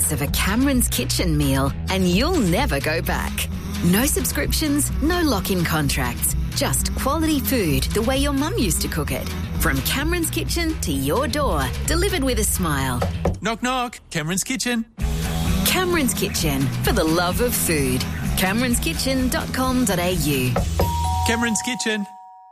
choice of a Cameron's Kitchen meal and you'll never go back. No subscriptions, no lock-in contracts. Just quality food the way your mum used to cook it. From Cameron's Kitchen to your door, delivered with a smile. Knock, knock. Cameron's Kitchen. Cameron's Kitchen, for the love of food. cameronskitchen.com.au. Cameron's Kitchen.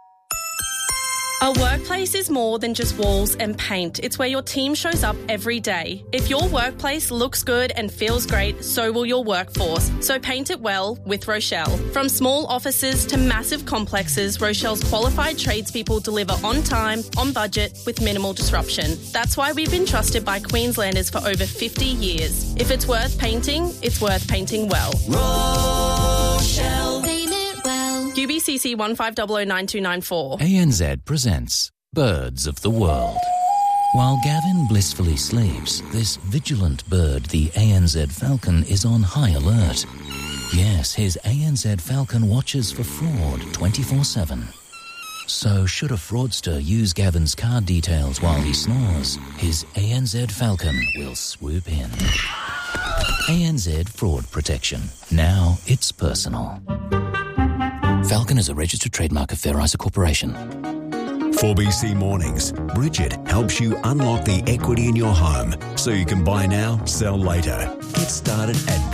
A workplace is more than just walls and paint. It's where your team shows up every day. If your workplace looks good and feels great, so will your workforce. So paint it well with Rochelle. From small offices to massive complexes, Rochelle's qualified tradespeople deliver on time, on budget, with minimal disruption. That's why we've been trusted by Queenslanders for over 50 years. If it's worth painting, it's worth painting well. Rochelle. Paint it well. UBCC 15009294. ANZ presents Birds of the World. While Gavin blissfully sleeps, this vigilant bird, the ANZ falcon, is on high alert. Yes, his ANZ falcon watches for fraud 24/7. So should a fraudster use Gavin's card details while he snores, his ANZ falcon will swoop in. ANZ Fraud Protection. Now it's personal. Falcon is a registered trademark of Fair Isa Corporation. 4BC Mornings. Bridget helps you unlock the equity in your home so you can buy now, sell later. Get started at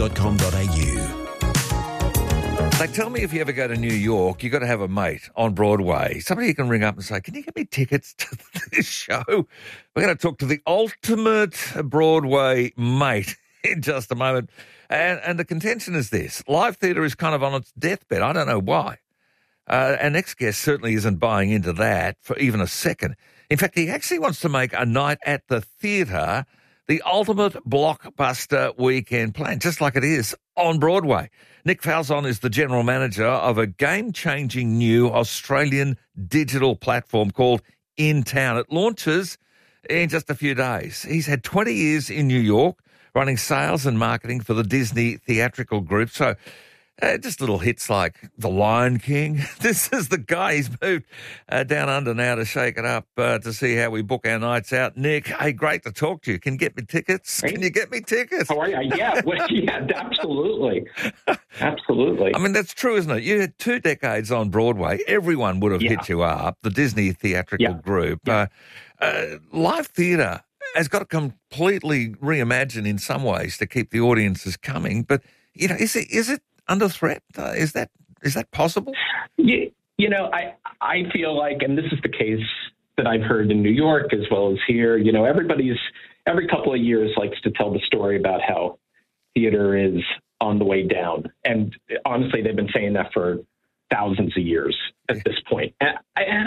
bridget.com.au. They tell me if you ever go to New York, you've got to have a mate on Broadway. Somebody you can ring up and say, can you get me tickets to this show? We're going to talk to the ultimate Broadway mate in just a moment. And the contention is this. Live theatre is kind of on its deathbed. I don't know why. Our next guest certainly isn't buying into that for even a second. In fact, he actually wants to make a night at the theatre the ultimate blockbuster weekend plan, just like it is on Broadway. Nick Falzon is the general manager of a game-changing new Australian digital platform called In Town. It launches in just a few days. He's had 20 years in New York running sales and marketing for the Disney Theatrical Group. So just little hits like The Lion King. This is the guy. He's moved down under now to shake it up to see how we book our nights out. Nick, hey, great to talk to you. Can you get me tickets? Hey. Can you get me tickets? How are you? Yeah, yeah, absolutely. Absolutely. I mean, that's true, isn't it? You had 2 decades on Broadway. Everyone would have hit you up, the Disney Theatrical Group. Yeah. Live theatre has got to completely reimagine in some ways to keep the audiences coming. But, you know, is it under threat? Is that possible? You know, I feel like, and this is the case that I've heard in New York as well as here, you know, every couple of years likes to tell the story about how theater is on the way down. And honestly, they've been saying that for thousands of years at this point. And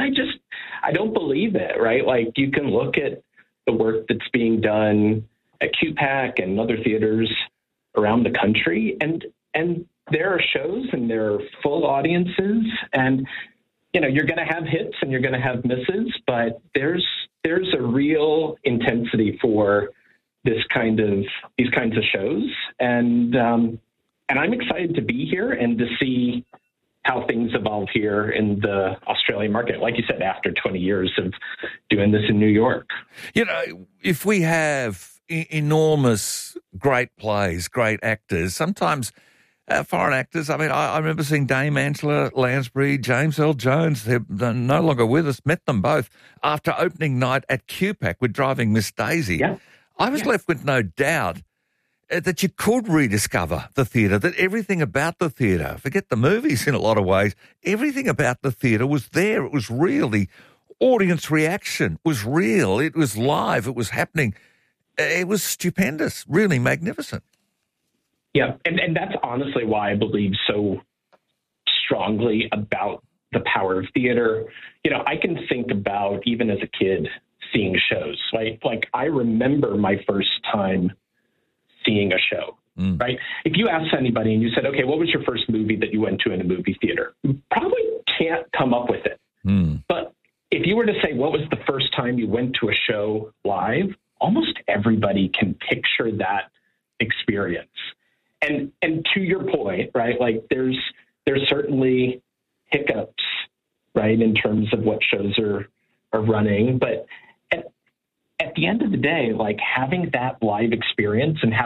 I don't believe it, right? Like, you can look at the work that's being done at QPAC and other theaters around the country, and there are shows and there are full audiences, and you know, you're going to have hits and you're going to have misses, but there's a real intensity for these kinds of shows, and I'm excited to be here and to see how things evolve here in the Australian market. Like you said, after 20 years of doing this in New York. You know, if we have enormous great plays, great actors, sometimes foreign actors, I mean, I remember seeing Dame Angela Lansbury, James Earl Jones, they're no longer with us, met them both after opening night at QPAC with Driving Miss Daisy. Yeah. I was left with no doubt that you could rediscover the theatre, that everything about the theatre, forget the movies in a lot of ways, everything about the theatre was there. It was real. The audience reaction was real. It was live. It was happening. It was stupendous, really magnificent. Yeah, and that's honestly why I believe so strongly about the power of theater. You know, I can think about, even as a kid, seeing shows. Like I remember my first time seeing a show, right? If you asked anybody and you said, okay, what was your first movie that you went to in a movie theater? You probably can't come up with it. But if you were to say, what was the first time you went to a show live, almost everybody can picture that experience. And to your point, right, like there's certainly hiccups, right, in terms of what shows are running. But at the end of the day, like having that live experience and having